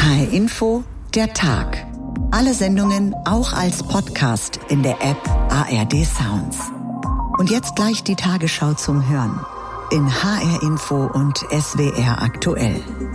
HR Info, der Tag. Alle Sendungen auch als Podcast in der App ARD Sounds. Und jetzt gleich die Tagesschau zum Hören in HR Info und SWR aktuell.